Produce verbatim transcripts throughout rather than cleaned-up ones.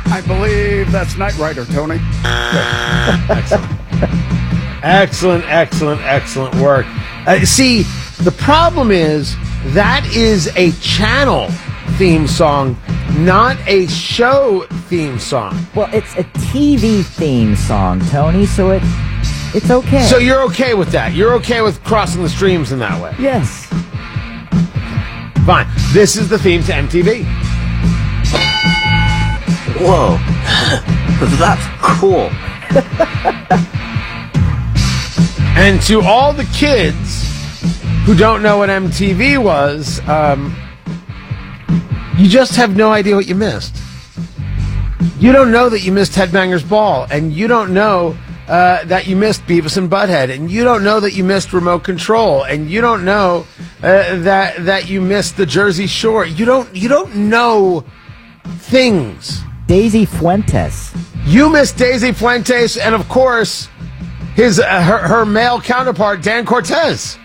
I believe that's Knight Rider, Tony. Excellent. Excellent, excellent, excellent work. Uh, see, the problem is that is a channel theme song, not a show theme song. Well, it's a T V theme song, Tony, so it it's okay. So you're okay with that? You're okay with crossing the streams in that way? Yes. Fine. This is the theme to M T V. Whoa. That's cool. And to all the kids who don't know what M T V was, um, you just have no idea what you missed. You don't know that you missed Headbangers Ball, and you don't know uh, that you missed Beavis and Butthead, and you don't know that you missed Remote Control, and you don't know uh, that that you missed the Jersey Shore. You don't you don't know things. Daisy Fuentes. You missed Daisy Fuentes, and of course, his uh, her, her male counterpart, Dan Cortez.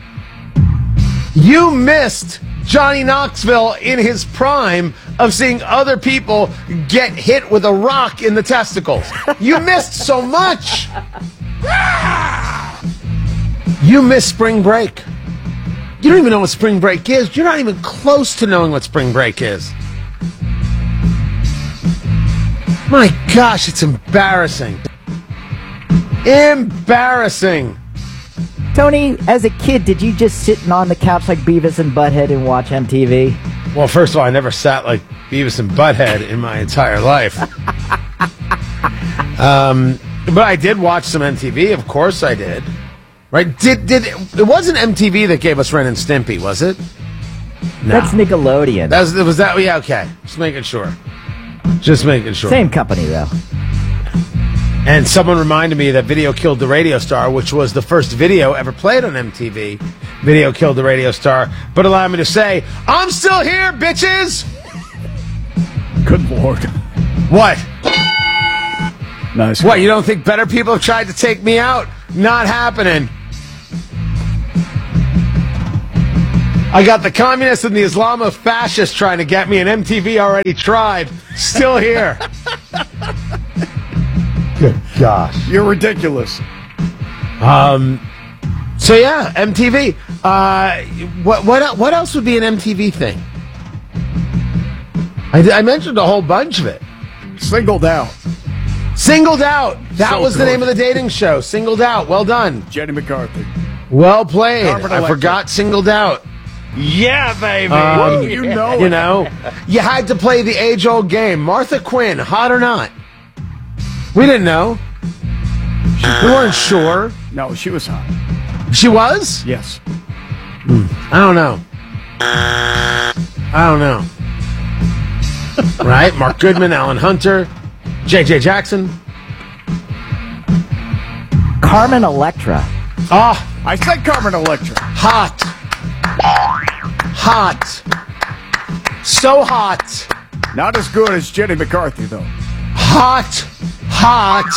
You missed Johnny Knoxville in his prime of seeing other people get hit with a rock in the testicles. You missed so much. You missed Spring Break. You don't even know what Spring Break is. You're not even close to knowing what Spring Break is. My gosh, it's embarrassing. Embarrassing. Tony, as a kid, did you just sit on the couch like Beavis and Butthead and watch M T V? Well, first of all, I never sat like Beavis and Butthead in my entire life. um, but I did watch some M T V, of course I did. Right? Did did it wasn't M T V that gave us Ren and Stimpy, was it? No. That's Nickelodeon. That was, was that? Yeah, okay. Just making sure. Just making sure. Same company, though. And someone reminded me that Video Killed the Radio Star, which was the first video ever played on M T V. Video Killed the Radio Star. But allow me to say, I'm still here, bitches! Good Lord. What? Nice. What, you don't think better people have tried to take me out? Not happening. I got the communists and the Islamo-fascists trying to get me, and M T V already tried. Still here. Good gosh. You're ridiculous. Um. So yeah, M T V. Uh, what what what else would be an M T V thing? I, I mentioned a whole bunch of it. Singled Out. Singled Out. That So was the good. name of the dating show. Singled Out. Well done. Jenny McCarthy. Well played. Carbon I Electric. forgot Singled Out. Yeah, baby. Um, You know You it. know, you had to play the age-old game. Martha Quinn, hot or not? We didn't know. We weren't sure. No, she was hot. She was? Yes. I don't know. I don't know. Right? Mark Goodman, Alan Hunter, J J Jackson. Carmen Electra. Ah, I said Carmen Electra. hot. Hot. So hot. Not as good as Jenny McCarthy, though. Hot. Hot.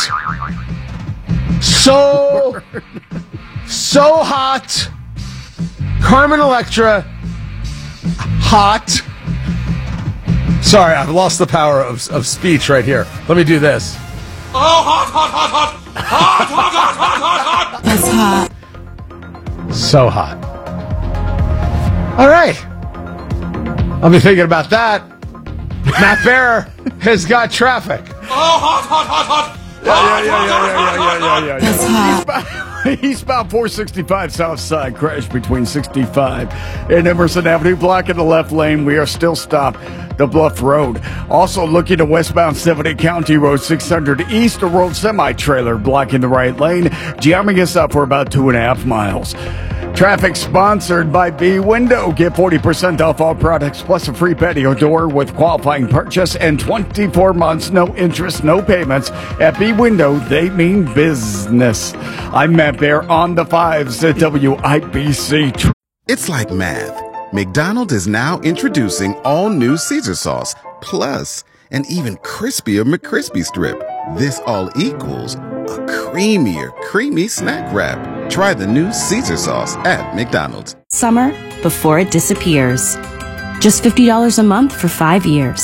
So, so hot. Carmen Electra. Hot. Sorry, I've lost the power of, of speech right here. Let me do this. Oh, hot, hot, hot, hot. Hot, hot, hot, hot, hot, hot. That's hot. So hot. All right. I'll be thinking about that. Matt Bear has got traffic. Oh, hot, hot, hot, hot. Yeah, yeah, yeah, yeah, yeah, yeah, yeah, yeah, That's yeah. hot. Eastbound four sixty-five South Side crash between sixty-five and Emerson Avenue, blocking the left lane. We are still stopped. The Bluff Road. Also looking to westbound seventy County Road six hundred east, a road semi-trailer blocking the right lane, jamming us up for about two and a half miles. Traffic sponsored by B Window. Get forty percent off all products plus a free patio door with qualifying purchase and twenty-four months, no interest, no payments. At B Window, they mean business. I'm Matt Bear on the fives at W I B C. It's like math. McDonald's is now introducing all new Caesar sauce, plus an even crispier McCrispy strip. This all equals a creamier, creamy snack wrap. Try the new Caesar sauce at McDonald's. Summer before it disappears. Just fifty dollars a month for five years.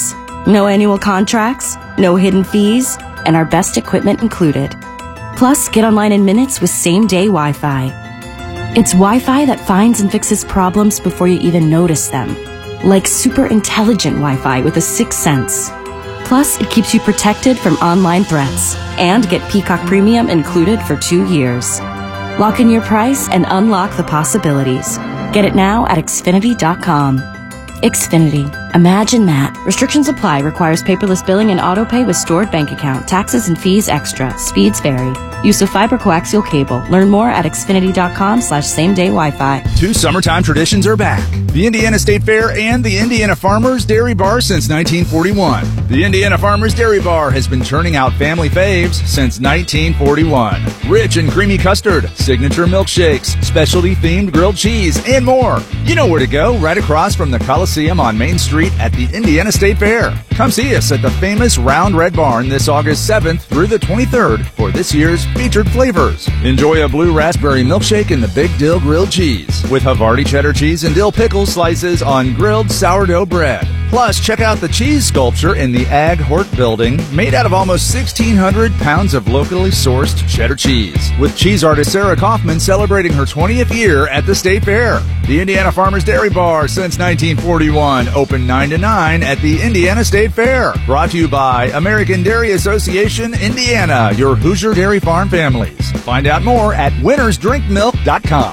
No annual contracts, no hidden fees, and our best equipment included. Plus, get online in minutes with same-day Wi-Fi. It's Wi-Fi that finds and fixes problems before you even notice them. Like super intelligent Wi-Fi with a sixth sense. Plus, it keeps you protected from online threats. And get Peacock Premium included for two years. Lock in your price and unlock the possibilities. Get it now at Xfinity dot com. Xfinity. Imagine that. Restrictions apply. Requires paperless billing and autopay with stored bank account. Taxes and fees extra. Speeds vary. Use of fiber coaxial cable. Learn more at Xfinity dot com slash same day Wi-Fi. Two summertime traditions are back. The Indiana State Fair and the Indiana Farmers Dairy Bar since nineteen forty-one. The Indiana Farmers Dairy Bar has been churning out family faves since nineteen forty-one. Rich and creamy custard, signature milkshakes, specialty-themed grilled cheese, and more. You know where to go, right across from the Coliseum on Main Street at the Indiana State Fair. Come see us at the famous Round Red Barn this August seventh through the twenty-third for this year's featured flavors. Enjoy a blue raspberry milkshake and the Big Dill grilled cheese with Havarti cheddar cheese and dill pickle slices on grilled sourdough bread. Plus, check out the cheese sculpture in the Ag Hort building, made out of almost sixteen hundred pounds of locally sourced cheddar cheese, with cheese artist Sarah Kaufman celebrating her twentieth year at the State Fair. The Indiana Farmers Dairy Bar since nineteen forty-one, open nine to nine at the Indiana State Fair. Brought to you by American Dairy Association, Indiana, your Hoosier Dairy Farm families. Find out more at winners drink milk dot com.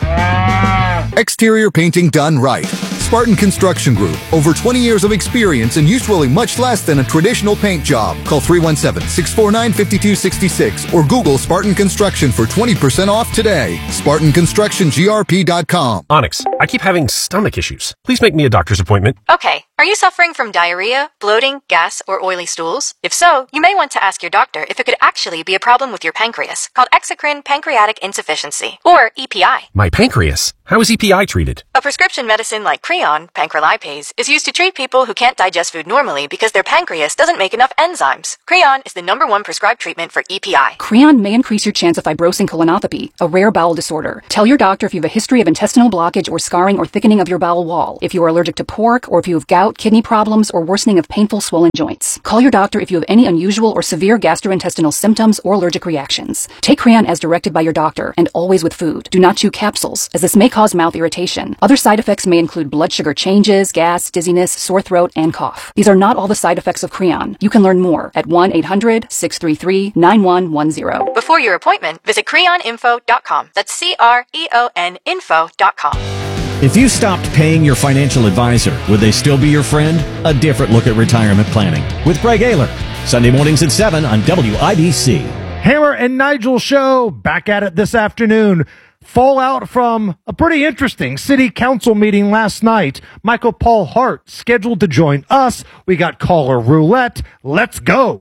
Exterior painting done right. Spartan Construction Group. Over twenty years of experience and usually much less than a traditional paint job. Call three one seven, six four nine, five two six six or Google Spartan Construction for twenty percent off today. Spartan Construction G R P dot com. Onyx, I keep having stomach issues. Please make me a doctor's appointment. Okay. Are you suffering from diarrhea, bloating, gas, or oily stools? If so, you may want to ask your doctor if it could actually be a problem with your pancreas, called exocrine pancreatic insufficiency, or E P I. My pancreas? How is E P I treated? A prescription medicine like Creon, pancrelipase, is used to treat people who can't digest food normally because their pancreas doesn't make enough enzymes. Creon is the number one prescribed treatment for E P I. Creon may increase your chance of fibrosing colonopathy, a rare bowel disorder. Tell your doctor if you have a history of intestinal blockage or scarring or thickening of your bowel wall, if you are allergic to pork, or if you have gout, kidney problems, or worsening of painful swollen joints. Call your doctor if you have any unusual or severe gastrointestinal symptoms or allergic reactions. Take Creon as directed by your doctor, and always with food. Do not chew capsules, as this may cause mouth irritation. Other side effects may include blood sugar changes, gas, dizziness, sore throat, and cough. These are not all the side effects of Creon. You can learn more at one eight hundred, six three three, nine one one zero. Before your appointment, visit creon info dot com. That's C R E O N info dot com. If you stopped paying your financial advisor, would they still be your friend? A different look at retirement planning with Greg Ayler. Sunday mornings at seven on W I B C. Hammer and Nigel show back at it this afternoon. Fallout from a pretty interesting city council meeting last night. Michael Paul Hart scheduled to join us. We got caller roulette. Let's go.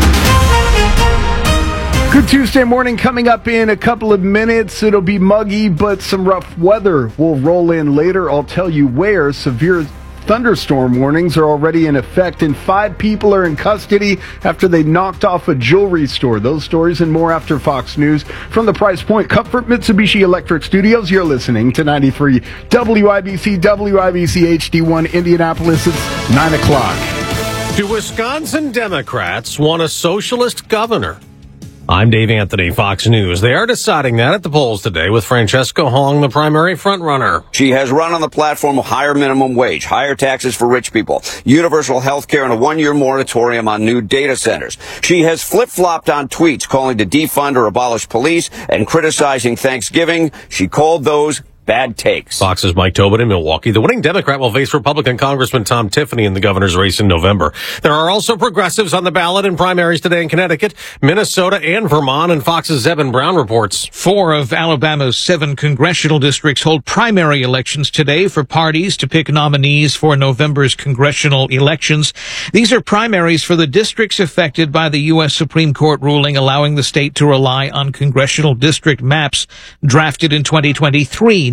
Good Tuesday morning coming up in a couple of minutes. It'll be muggy, but some rough weather will roll in later. I'll tell you where. Severe thunderstorm warnings are already in effect, and five people are in custody after they knocked off a jewelry store. Those stories and more after Fox News. From the Price Point Comfort Mitsubishi Electric Studios, you're listening to ninety-three W I B C, W I B C H D one, Indianapolis. It's nine o'clock. Do Wisconsin Democrats want a socialist governor? I'm Dave Anthony, Fox News. They are deciding that at the polls today, with Francesca Hong the primary frontrunner. She has run on the platform of higher minimum wage, higher taxes for rich people, universal health care, and a one-year moratorium on new data centers. She has flip-flopped on tweets calling to defund or abolish police and criticizing Thanksgiving. She called those bad takes. Fox's Mike Tobin in Milwaukee. The winning Democrat will face Republican Congressman Tom Tiffany in the governor's race in November. There are also progressives on the ballot in primaries today in Connecticut, Minnesota, and Vermont, and Fox's Zebin Brown reports. Four of Alabama's seven congressional districts hold primary elections today for parties to pick nominees for November's congressional elections. These are primaries for the districts affected by the U S Supreme Court ruling allowing the state to rely on congressional district maps drafted in twenty twenty-three.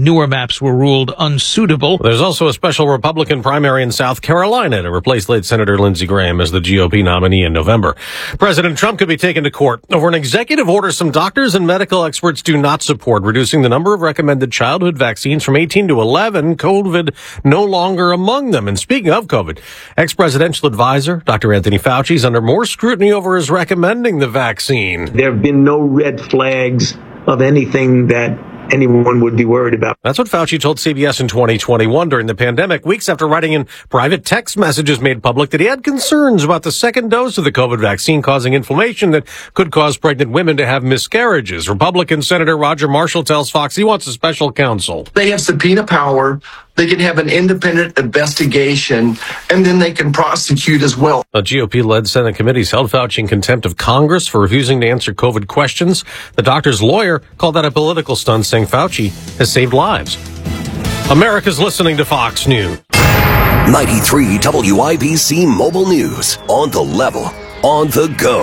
Newer maps were ruled unsuitable. There's also a special Republican primary in South Carolina to replace late Senator Lindsey Graham as the G O P nominee in November. President Trump could be taken to court over an executive order some doctors and medical experts do not support, reducing the number of recommended childhood vaccines from eighteen to eleven, COVID no longer among them. And speaking of COVID, ex-presidential advisor Doctor Anthony Fauci is under more scrutiny over his recommending the vaccine. There have been no red flags of anything that anyone would be worried about. That's what Fauci told C B S in twenty twenty-one during the pandemic, weeks after writing in private text messages made public that he had concerns about the second dose of the COVID vaccine causing inflammation that could cause pregnant women to have miscarriages. Republican Senator Roger Marshall tells Fox he wants a special counsel. They have subpoena power. They can have an independent investigation, and then they can prosecute as well. A G O P-led Senate committee held Fauci in contempt of Congress for refusing to answer COVID questions. The doctor's lawyer called that a political stunt, saying Fauci has saved lives. America's listening to Fox News. ninety-three W I B C Mobile News. On the level. On the go.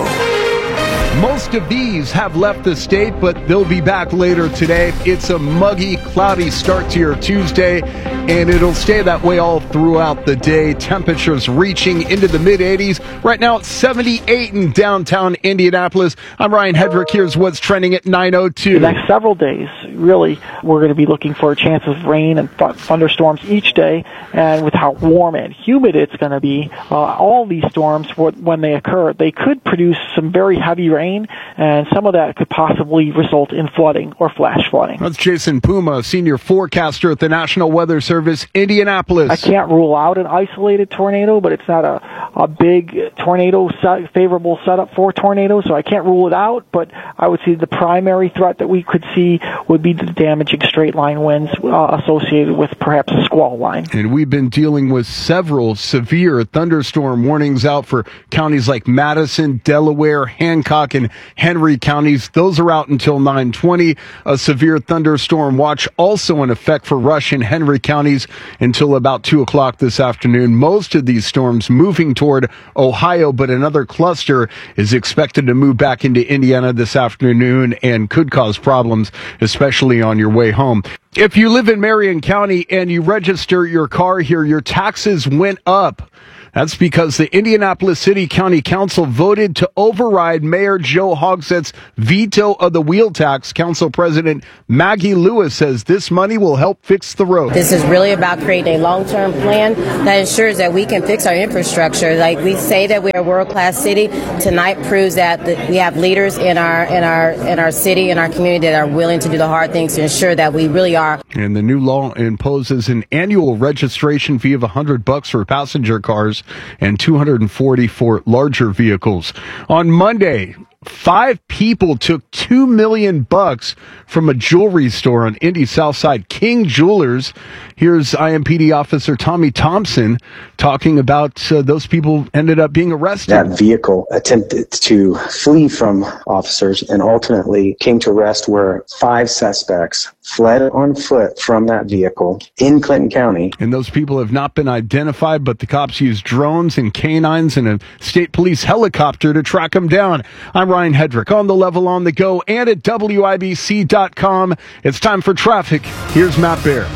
Most of these have left the state, but they'll be back later today. It's a muggy, cloudy start to your Tuesday, and it'll stay that way all throughout the day. Temperatures reaching into the mid eighties. Right now it's seventy-eight in downtown Indianapolis. I'm Ryan Hedrick. Here's what's trending at nine oh two. The next several days, really, we're going to be looking for a chance of rain and th- thunderstorms each day, and with how warm and humid it's going to be, uh, all these storms, when they occur, they could produce some very heavy rain, and some of that could possibly result in flooding or flash flooding. That's Jason Puma, senior forecaster at the National Weather Service, Indianapolis. I can't rule out an isolated tornado, but it's not a, a big tornado set, favorable setup for tornadoes, so I can't rule it out, but I would say the primary threat that we could see would be the damaging straight line winds uh, associated with perhaps a squall line. And we've been dealing with several severe thunderstorm warnings out for counties like Madison, Delaware, Hancock, and Henry counties. Those are out until nine twenty. A severe thunderstorm watch also in effect for Rush and Henry counties until about two o'clock this afternoon. Most of these storms moving toward Ohio, but another cluster is expected to move back into Indiana this afternoon and could cause problems, especially on your way home. If you live in Marion County and you register your car here, your taxes went up. That's because the Indianapolis City County Council voted to override Mayor Joe Hogsett's veto of the wheel tax. Council President Maggie Lewis says this money will help fix the road. This is really about creating a long-term plan that ensures that we can fix our infrastructure. Like we say that we're a world-class city, tonight proves that we have leaders in our in our in our city and our community that are willing to do the hard things to ensure that we really are. And the new law imposes an annual registration fee of one hundred bucks for passenger cars and two hundred forty for larger vehicles. On Monday, five people took two million bucks from a jewelry store on Indy Southside, King Jewelers. Here's I M P D officer Tommy Thompson talking about uh, those people ended up being arrested. That vehicle attempted to flee from officers and ultimately came to rest where five suspects fled on foot from that vehicle in Clinton County. And those people have not been identified, but the cops used drones and canines and a state police helicopter to track them down. I'm Ryan Hedrick on the level, on the go, and at W I B C dot com. It's time for traffic. Here's Matt Bear.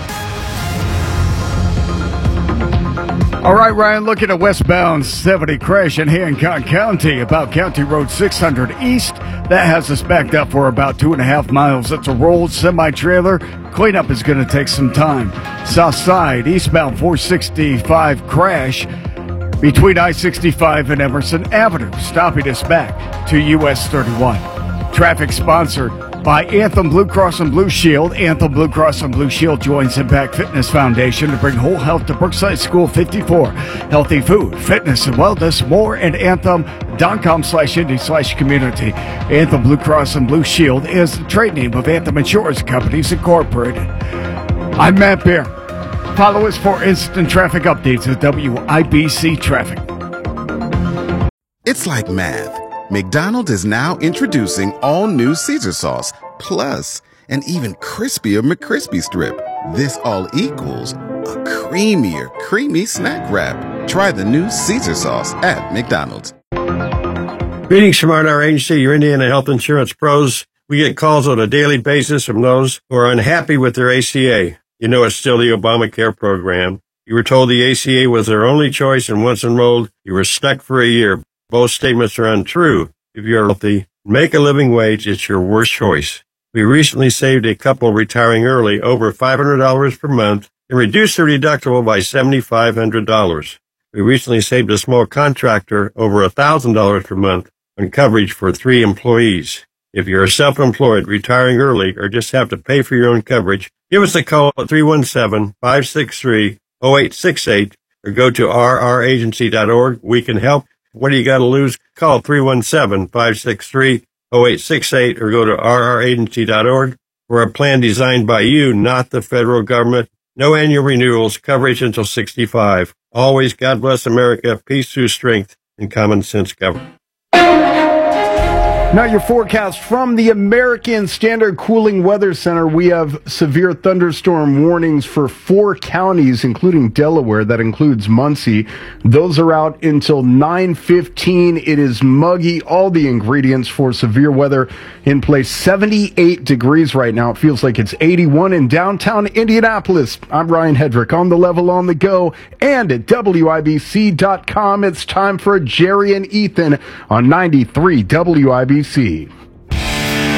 All right, Ryan, looking at westbound seventy crash in Hancock County, about County Road six hundred East. That has us backed up for about two and a half miles. It's a rolled semi-trailer. Cleanup is going to take some time. South side, eastbound four sixty-five crash between I sixty-five and Emerson Avenue, stopping us back to U S thirty-one. Traffic sponsored by Anthem Blue Cross and Blue Shield. Anthem Blue Cross and Blue Shield joins Impact Fitness Foundation to bring whole health to Brookside School fifty-four. Healthy food, fitness, and wellness. More at anthem.com slash indie slash community. Anthem Blue Cross and Blue Shield is the trade name of Anthem Insurance Companies Incorporated. I'm Matt Bear. Follow us for instant traffic updates at W I B C Traffic. It's like math. McDonald's is now introducing all new Caesar sauce, plus an even crispier McCrispy strip. This all equals a creamier, creamy snack wrap. Try the new Caesar sauce at McDonald's. Greetings from our agency, your Indiana Health Insurance Pros. We get calls on a daily basis from those who are unhappy with their A C A. you know it's still the Obamacare program. You were told the A C A was their only choice, and once enrolled, you were stuck for a year. Both statements are untrue. If you're healthy, make a living wage, it's your worst choice. We recently saved a couple retiring early over five hundred dollars per month and reduced their deductible by seven thousand five hundred dollars. We recently saved a small contractor over one thousand dollars per month on coverage for three employees. If you're self-employed, retiring early, or just have to pay for your own coverage, give us a call at three one seven, five six three, zero eight six eight or go to r r agency dot org. We can help. What do you got to lose? Call three one seven, five six three, zero eight six eight or go to r r agency dot org. We're a plan designed by you, not the federal government. No annual renewals, coverage until sixty-five. Always, God bless America, peace through strength, and common sense government. Now your forecast from the American Standard Cooling Weather Center. We have severe thunderstorm warnings for four counties, including Delaware. That includes Muncie. Those are out until nine fifteen. It is muggy. All the ingredients for severe weather in place. seventy-eight degrees right now. It feels like it's eighty-one in downtown Indianapolis. I'm Ryan Hedrick on the level, on the go, and at W I B C dot com. It's time for Jerry and Ethan on ninety-three W I B C.